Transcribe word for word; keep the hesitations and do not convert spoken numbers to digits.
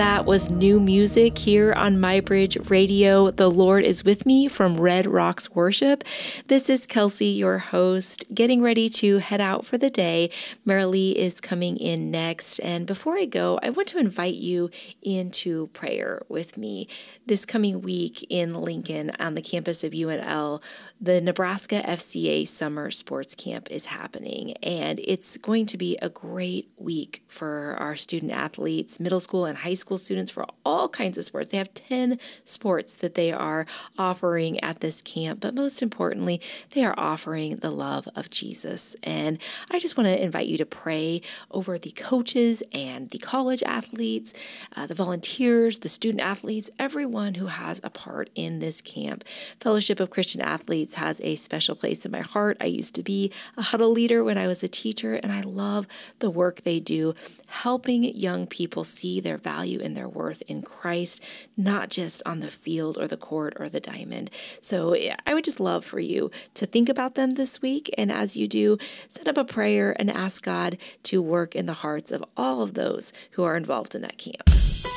That was new music here on MyBridge Radio. The Lord is with me from Red Rocks Worship. This is Kelsey, your host, getting ready to head out for the day. Marilee is coming in next. And before I go, I want to invite you into prayer with me. This coming week in Lincoln on the campus of U N L, the Nebraska F C A Summer Sports Camp is happening. And it's going to be a great week for our student athletes, middle school and high school students, for all kinds of sports. They have ten sports that they are offering at this camp, but most importantly, they are offering the love of Jesus. And I just want to invite you to pray over the coaches and the college athletes, uh, the volunteers, the student athletes, everyone who has a part in this camp. Fellowship of Christian Athletes has a special place in my heart. I used to be a huddle leader when I was a teacher, and I love the work they do, helping young people see their value and their worth in Christ, not just on the field or the court or the diamond. So I would just love for you to think about them this week. And as you do, set up a prayer and ask God to work in the hearts of all of those who are involved in that camp.